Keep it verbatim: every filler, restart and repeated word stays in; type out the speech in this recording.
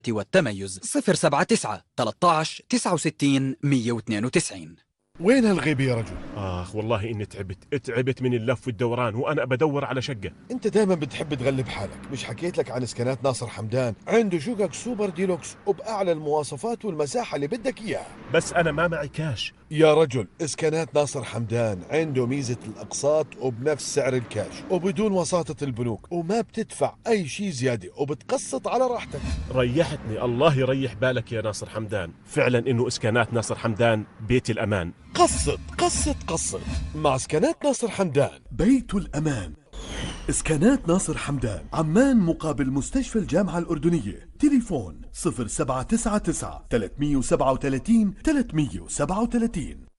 والتميز صفر سبعة تسعة ثلاثة عشر تسعة وستين مية واثنين وتسعين. وين هالغيبة يا رجل؟ آخ والله إني تعبت تعبت من اللف والدوران وأنا بدور على شقة. انت دايما بتحب تغلب حالك. مش حكيت لك عن اسكانات ناصر حمدان؟ عنده شقق سوبر ديلوكس وبأعلى المواصفات والمساحة اللي بدك إياها. بس أنا ما معي كاش. يا رجل، اسكانات ناصر حمدان عنده ميزة الأقساط وبنفس سعر الكاش وبدون وساطة البنوك، وما بتدفع أي شيء زيادة وبتقسط على راحتك. ريحتني، الله يريح بالك يا ناصر حمدان. فعلا إنه إسكانات ناصر حمدان بيت الأمان. قسط قسط قسط مع اسكانات ناصر حمدان، بيت الأمان. اسكانات ناصر حمدان، عمان مقابل مستشفى الجامعة الأردنية. تليفون صفر سبعة تسعة تسعة ثلاثمية وسبعة وثلاثين ثلاثمية وسبعة وثلاثين.